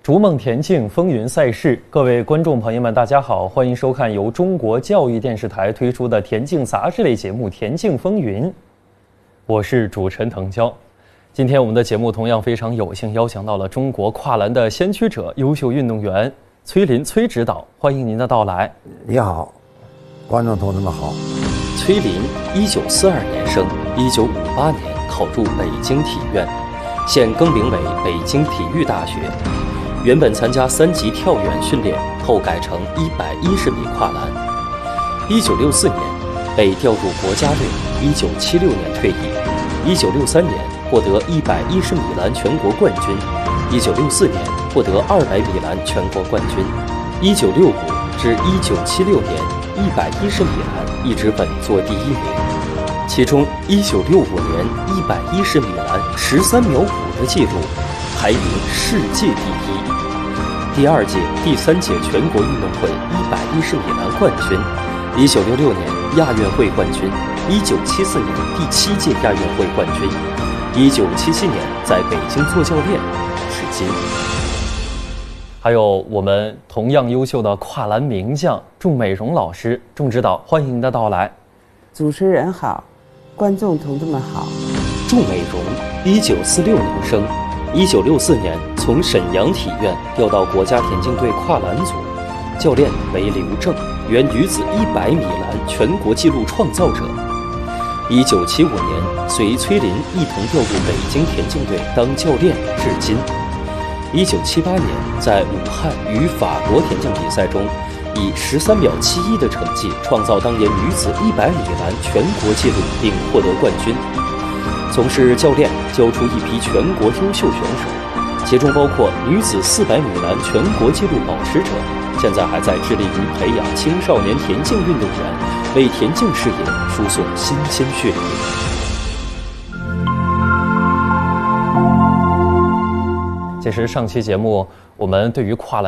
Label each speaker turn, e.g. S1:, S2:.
S1: 逐梦田径风云赛事，各位观众朋友们，大家好，欢迎收看由中国教育电视台推出的田径杂志类节目《田径风云》，我是主持人滕娇。今天我们的节目同样非常有幸邀请到了中国跨栏的先驱者、优秀运动员崔林崔指导，欢迎您的到来。
S2: 你好，观众同志们好。
S3: 崔林，1942年生，1958年考入北京体院，现更名为北京体育大学。原本参加3级跳远训练，后改成110米跨栏。1964年被调入国家队，1976年退役。1963年获得110米栏全国冠军，1964年获得200米栏全国冠军。1965至1976年110米栏一直稳坐第1名，其中1965年110米栏13秒5的纪录排名世界第1。第2届、第3届全国运动会110米栏冠军，1966年亚运会冠军，1974年第7届亚运会冠军，1977年在北京做教练，至今。
S1: 还有我们同样优秀的跨栏名将仲美蓉老师，仲指导，欢迎您的到来。
S4: 主持人好，观众同志们好。
S3: 仲美蓉，1946年生，1964年从沈阳体院调到国家田径队跨栏组，教练为刘正，原女子100米栏全国纪录创造者。1975年随崔林一同调入北京田径队当教练，至今。1978年在武汉与法国田径比赛中，以13秒71的成绩创造当年女子100米栏全国纪录，并获得冠军。从事教练，教出一批全国优秀选手，其中包括女子400米栏全国纪录保持者。现在还在致力于培养青少年田径运动员，为田径事业输送新鲜血液。
S1: 其实上期节目我们对于跨栏